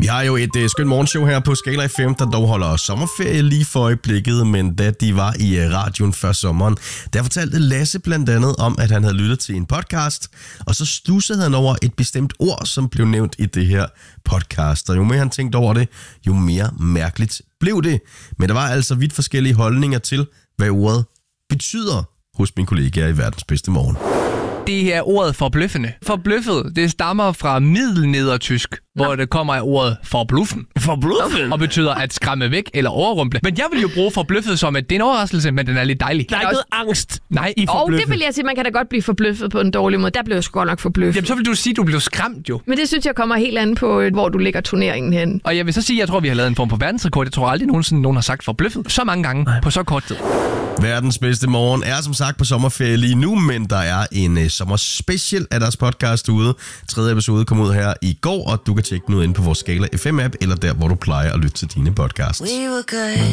Vi har jo et skønt morgenshow her på Skala FM, der dog holder sommerferie lige for øjeblikket, men da de var i radioen før sommeren, der fortalte Lasse blandt andet om, at han havde lyttet til en podcast, og så stussede han over et bestemt ord, som blev nævnt i det her podcast. Og jo mere han tænkte over det, jo mere mærkeligt blev det. Men der var altså vidt forskellige holdninger til, hvad ordet betyder hos mine kollegaer i Verdens Bedste Morgen. Det her ordet forbløffende. Forbløffet, det stammer fra middelnedertysk, hvor det kommer af ordet forbluffen. Forbløffet? Og betyder at skræmme væk eller overrumple. Men jeg vil jo bruge forbløffet som, at det er en overraskelse, men den er lidt dejlig. Der er ikke noget angst. Nej, i forbløffet. Og det vil jeg sige, man kan da godt blive forbløffet på en dårlig måde. Der blev jeg sgu godt nok forbløffet. Jamen, så vil du sige, at du blev skræmt jo. Men det synes jeg kommer helt an på, hvor du lægger turneringen hen. Og jeg vil så sige, at jeg tror, vi har lavet en form for verdensrekord. Jeg tror aldrig nogensinde, nogen har sagt forbløffet så mange gange på så kort tid. Verdens Bedste Morgen er som sagt på sommerferie lige nu, men der er en sommerspecial af deres podcast ude. 3. episode kom ud her i går, og du kan tjekke den ud inde på vores Skala FM-app, eller der, hvor du plejer at lytte til dine podcasts.